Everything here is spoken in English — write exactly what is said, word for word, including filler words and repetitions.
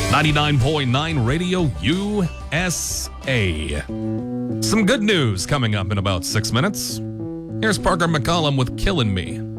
ninety-nine point nine Radio U S A. Some good news coming up in about six minutes. Here's Parker McCollum with Killing Me.